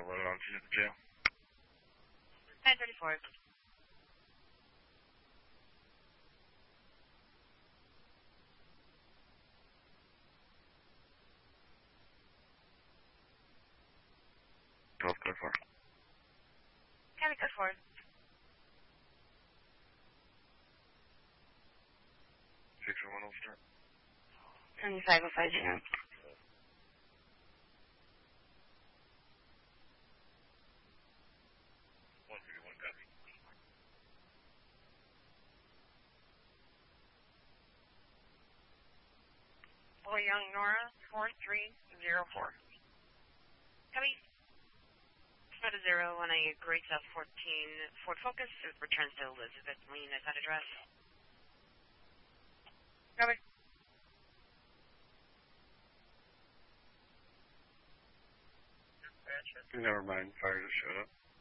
loaded onto the jail. 934. Code 4. County code 4. 601 will start. 75050. 131 copy. Boy Young Nora 4304. Copy. Spot a 0 on a Great South 14 Ford Focus. It returns to Elizabeth Lane at that address. Copy. Never mind, fire just showed up.